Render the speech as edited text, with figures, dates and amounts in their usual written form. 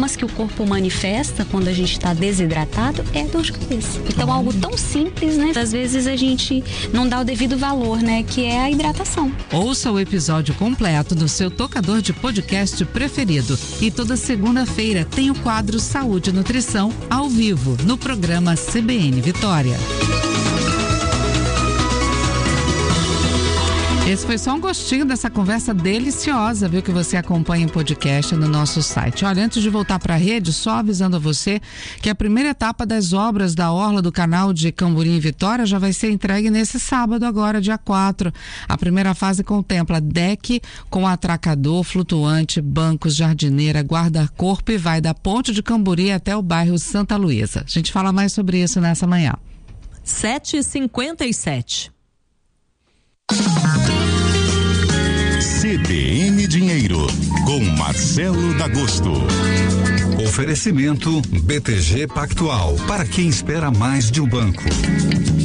sintomas que o corpo manifesta quando a gente está desidratado é dor de cabeça. Então, algo tão simples, né? Às vezes a gente não dá o devido valor, né? Que é a hidratação. Ouça o episódio completo no seu tocador de podcast preferido. E toda segunda-feira tem o quadro Saúde e Nutrição ao vivo no programa CBN Vitória. Esse foi só um gostinho dessa conversa deliciosa, viu, que você acompanha em podcast no nosso site. Olha, antes de voltar para a rede, só avisando a você que a primeira etapa das obras da orla do canal de Camburi em Vitória já vai ser entregue nesse sábado agora, dia 4. A primeira fase contempla deck com atracador, flutuante, bancos, jardineira, guarda-corpo e vai da ponte de Camburi até o bairro Santa Luísa. A gente fala mais sobre isso nessa manhã. 7h57. CBN Dinheiro, com Marcelo D'Agosto. Oferecimento BTG Pactual, para quem espera mais de um banco.